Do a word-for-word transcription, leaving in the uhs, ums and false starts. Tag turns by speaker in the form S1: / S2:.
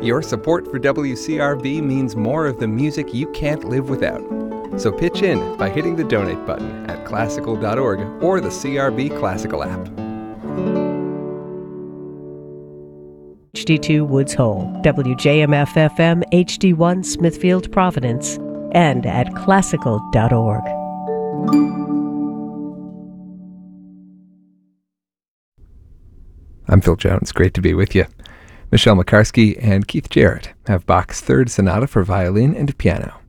S1: Your support for W C R B means more of the music you can't live without. So pitch in by hitting the donate button at classical dot org or the C R B Classical app.
S2: H D two Woods Hole, W J M F F M H D one Smithfield, Providence, and at classical dot org.
S1: I'm Phil Jones. Great to be with you. Michelle McCarskey and Keith Jarrett have Bach's Third Sonata for violin and piano.